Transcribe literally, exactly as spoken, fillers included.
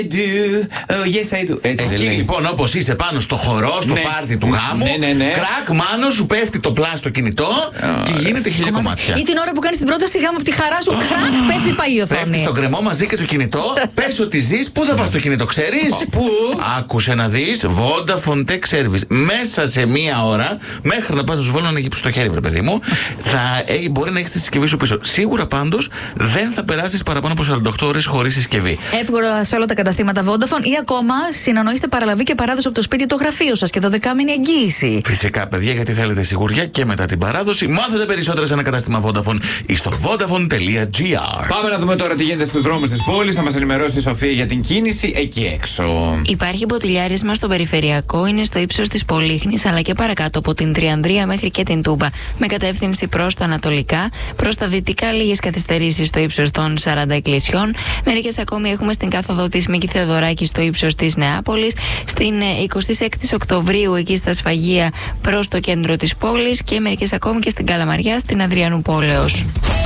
do. Oh, yes, I do. Έτσι, Εκεί λοιπόν, όπως είσαι πάνω στο χορό, στο ναι. πάρτι του γάμου, ναι, ναι, ναι. κρακ, μάνο σου πέφτει το πλάσ στο κινητό oh. και γίνεται χίλια κομμάτια. Ή την ώρα που κάνεις την πρόταση γάμου από τη χαρά σου, κρακ, πέφτει πάει η οθόνη. Πέφτει στον κρεμό μαζί και το κινητό. Πες ότι ζεις. Πού θα πας το κινητό, ξέρεις? Πού? Άκουσε να δεις. Vodafone Tech Service. Μέσα σε μία ώρα, μέχρι να πας να σου βάλω ένα γύψο στο χέρι, βρε παιδί μου, θα ε, μπορεί να έχεις τη συσκευή σου πίσω. Σίγουρα πάντως δεν θα περάσεις παραπάνω από σαράντα οκτώ ώρες χωρίς συσκευή. Εύκολα σε όλα τα καταστήματα Vodafone ή ακόμα συνανοήστε παραλαβή και παράδοση από το σπίτι το γραφείο σας και δωδεκάμηνη εγγύηση. Φυσικά, παιδιά, γιατί θέλετε σιγουριά και μετά την παράδοση. Μάθετε περισσότερα σε ένα κατάστημα Vodafone ή στο vodafone τελεία gr. Πάμε να δούμε τώρα τι γίνεται στους δρόμους της πόλης. Θα μας ενημερώσει η Σοφία για την κίνηση εκεί έξω. Υπάρχει μποτιλιάρισμα στο περιφερειακό, είναι στο ύψος της Πολύχνης, αλλά και παρακάτω από την Τριανδρία μέχρι και την Τούμπα. Με κατεύθυνση προς τα ανατολικά, προς τα δυτικά, λίγες καθυστερήσεις στο ύψος των σαράντα εκκλησιών. Μερικές ακόμη έχουμε στην κάθοδο της Μίκη Θεοδωράκη στο ύψος της Νεάπολης. Στην εικοστή έκτη Οκτωβρίου, εκεί στα Σφαγεία, προς το κέντρο της πόλης. Και μερικές ακόμη και στην Καλαμαριά, στην Αδριανού Πόλεως.